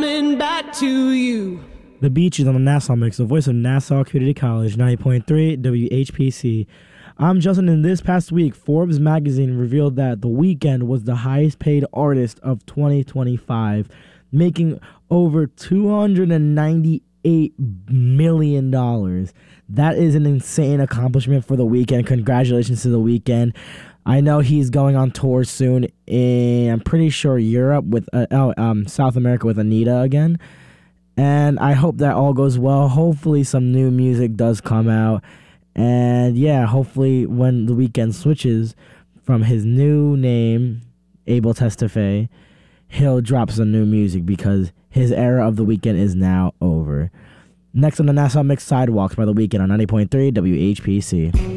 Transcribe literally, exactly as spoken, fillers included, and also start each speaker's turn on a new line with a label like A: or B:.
A: coming back to you.
B: The Beach is on the Nassau Mix, the voice of Nassau Community College, ninety point three W H P C. I'm Justin, and this past week, Forbes magazine revealed that The Weeknd was the highest paid artist of twenty twenty-five, making over two hundred ninety-eight million dollars. That is an insane accomplishment for The Weeknd. Congratulations to The Weeknd. I know he's going on tour soon in, I'm pretty sure, Europe with, uh, oh, um, South America with Anita again. And I hope that all goes well. Hopefully some new music does come out. And yeah, hopefully when The Weeknd switches from his new name, Abel Tesfaye, he'll drop some new music because his era of The Weeknd is now over. Next on the Nassau Mix, Sidewalks by The Weeknd on ninety point three W H P C.